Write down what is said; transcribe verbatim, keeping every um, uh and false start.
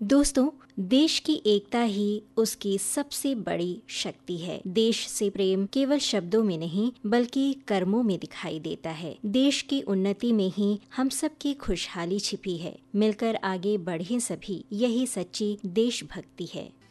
दोस्तों, देश की एकता ही उसकी सबसे बड़ी शक्ति है। देश से प्रेम केवल शब्दों में नहीं बल्कि कर्मों में दिखाई देता है। देश की उन्नति में ही हम सबकी खुशहाली छिपी है। मिलकर आगे बढ़ें सभी, यही सच्ची देशभक्ति है।